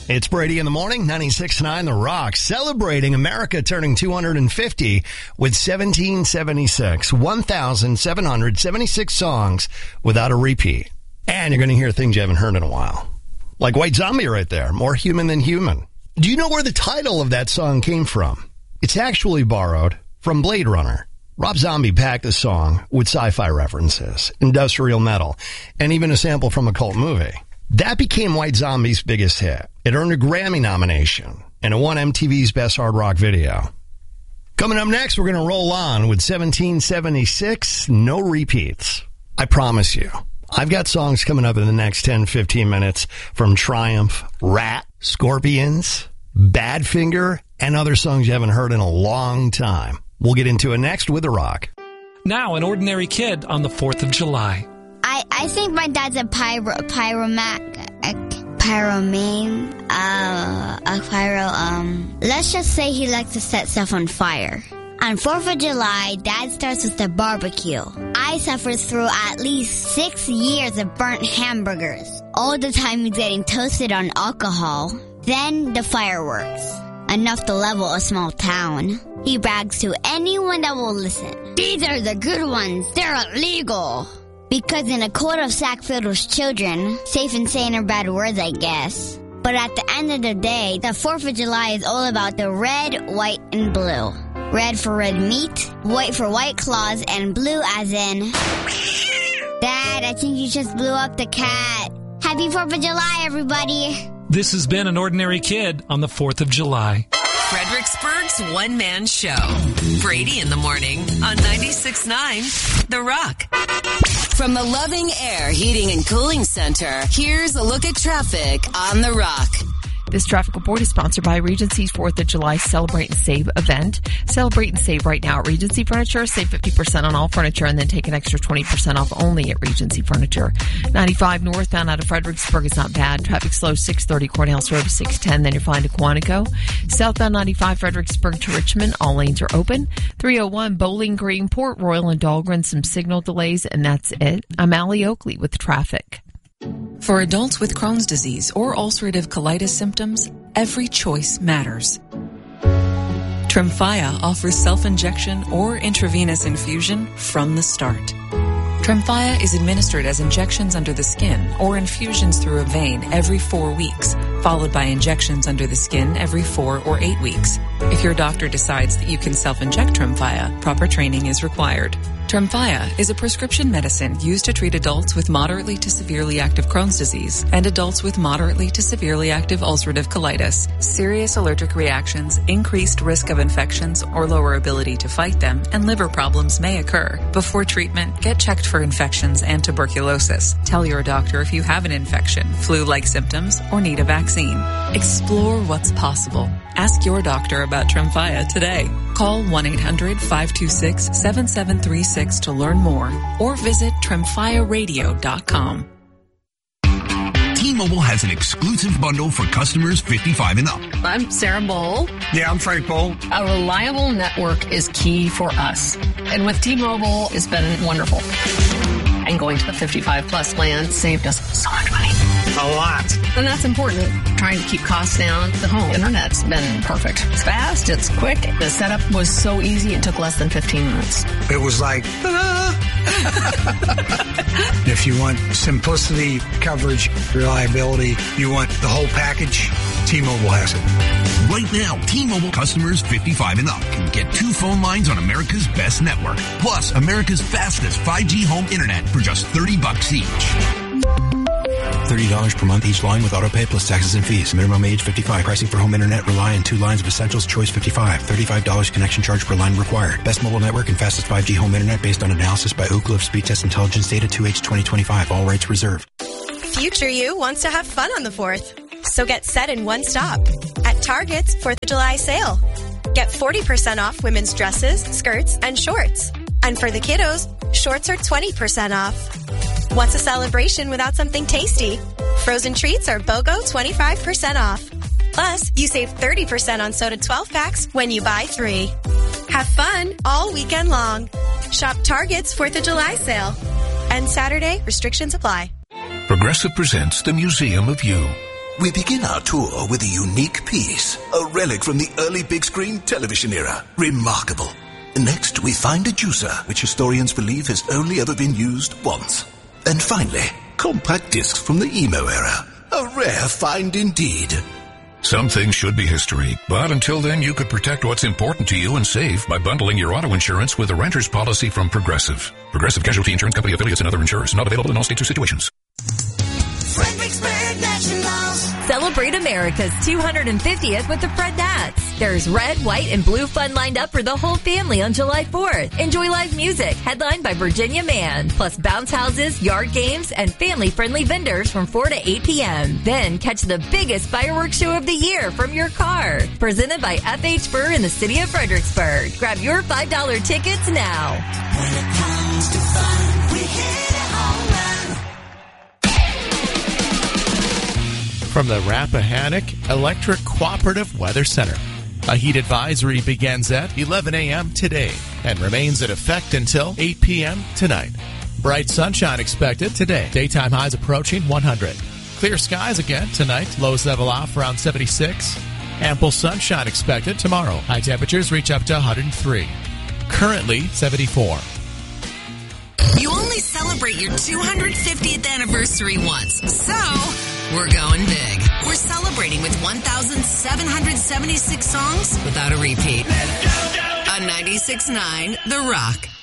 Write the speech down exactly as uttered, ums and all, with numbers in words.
It's Brady in the Morning, ninety-six point nine The Rock, celebrating America turning two hundred fifty with seventeen seventy-six, one thousand seven hundred seventy-six songs without a repeat. And you're going to hear things you haven't heard in a while. Like White Zombie right there, More Human Than Human. Do you know where the title of that song came from? It's actually borrowed from Blade Runner. Rob Zombie packed the song with sci-fi references, industrial metal, and even a sample from a cult movie. That became White Zombie's biggest hit. It earned a Grammy nomination, and it won M T V's Best Hard Rock Video. Coming up next, we're going to roll on with seventeen seventy-six, no repeats. I promise you. I've got songs coming up in the next ten, fifteen minutes from Triumph, Rat, Scorpions, Badfinger, and other songs you haven't heard in a long time. We'll get into it next with The Rock. Now, An Ordinary Kid on the fourth of July. I, I think my dad's a pyro, pyromac, a pyromane, uh, a pyro, um, let's just say he likes to set stuff on fire. On fourth of July, Dad starts with the barbecue. I suffer through at least six years of burnt hamburgers. All the time he's getting toasted on alcohol. Then the fireworks. Enough to level a small town. He brags to anyone that will listen. These are the good ones. They're illegal. Because in a court of Sackfield's children, safe and saying are bad words, I guess. But at the end of the day, the fourth of July is all about the red, white, and blue. Red for red meat, white for white claws, and blue as in... Dad, I think you just blew up the cat. Happy fourth of July, everybody. This has been An Ordinary Kid on the fourth of July. Fredericksburg's one-man show. Brady in the Morning on ninety-six point nine The Rock. From the Loving Air Heating and Cooling Center, here's a look at traffic on The Rock. This traffic report is sponsored by Regency's fourth of July Celebrate and Save event. Celebrate and save right now at Regency Furniture. Save fifty percent on all furniture and then take an extra twenty percent off only at Regency Furniture. ninety-five northbound out of Fredericksburg is not bad. Traffic slow six thirty Courthouse Road to six ten. Then you're fine to Quantico. Southbound ninety-five Fredericksburg to Richmond. All lanes are open. three oh one Bowling Green, Port Royal and Dahlgren. Some signal delays and that's it. I'm Allie Oakley with traffic. For adults with Crohn's disease or ulcerative colitis symptoms, every choice matters. Tremfya offers self-injection or intravenous infusion from the start. Tremfya is administered as injections under the skin or infusions through a vein every four weeks, followed by injections under the skin every four or eight weeks. If your doctor decides that you can self-inject Tremfya, proper training is required. Tremfya is a prescription medicine used to treat adults with moderately to severely active Crohn's disease and adults with moderately to severely active ulcerative colitis. Serious allergic reactions, increased risk of infections or lower ability to fight them, and liver problems may occur. Before treatment, get checked for infections and tuberculosis. Tell your doctor if you have an infection, flu-like symptoms, or need a vaccine. Explore what's possible. Ask your doctor about Tremfya today. Call one eight hundred five two six seven seven three six to learn more or visit tremfya radio dot com. T-Mobile has an exclusive bundle for customers fifty-five and up. I'm Sarah Bowl. Yeah, I'm Frank Bowl. A reliable network is key for us. And with T-Mobile, it's been wonderful. And going to the fifty-five plus plan saved us so much money. A lot. And that's important. Trying to keep costs down. The home internet's been perfect. It's fast. It's quick. The setup was so easy. It took less than fifteen minutes. It was like, ah. If you want simplicity, coverage, reliability, you want the whole package, T-Mobile has it. Right now, T-Mobile customers fifty-five and up can get two phone lines on America's best network, plus America's fastest five G home internet for just thirty bucks each. thirty dollars per month each line with autopay plus taxes and fees. Minimum age fifty-five. Pricing for home internet rely on two lines of Essentials Choice fifty-five. thirty-five dollars connection charge per line required. Best mobile network and fastest five G home internet based on analysis by Ookla of Speed Test Intelligence Data two H twenty twenty-five. All rights reserved. Future you wants to have fun on the fourth. So get set in one stop. At Target's fourth of July sale. Get forty percent off women's dresses, skirts, and shorts. And for the kiddos, shorts are twenty percent off. What's a celebration without something tasty? Frozen treats are BOGO twenty-five percent off. Plus, you save thirty percent on soda twelve packs when you buy three. Have fun all weekend long. Shop Target's fourth of July sale. And Saturday, restrictions apply. Progressive presents the Museum of You. We begin our tour with a unique piece, a relic from the early big screen television era. Remarkable. Next, we find a juicer, which historians believe has only ever been used once. And finally, compact discs from the emo era. A rare find indeed. Some things should be history, but until then you could protect what's important to you and save by bundling your auto insurance with a renter's policy from Progressive. Progressive Casualty Insurance Company affiliates and other insurers. Not available in all states or situations. Fredericksburg Nationals. Celebrate America's two hundred fiftieth with the Fred Nats. There's red, white, and blue fun lined up for the whole family on July fourth. Enjoy live music, headlined by Virginia Man, plus bounce houses, yard games, and family-friendly vendors from four to eight p.m. Then catch the biggest fireworks show of the year from your car. Presented by F H Burr in the city of Fredericksburg. Grab your five dollar tickets now. When it comes to fun, we hit a home run. From the Rappahannock Electric Cooperative Weather Center. A heat advisory begins at eleven a.m. today and remains in effect until eight p.m. tonight. Bright sunshine expected today. Daytime highs approaching one hundred. Clear skies again tonight. Lows level off around seventy-six. Ample sunshine expected tomorrow. High temperatures reach up to one hundred three. Currently seventy-four. You only celebrate your two hundred fiftieth anniversary once, so we're going big. We're celebrating with one thousand seven hundred seventy-six songs without a repeat. On ninety-six point nine The Rock.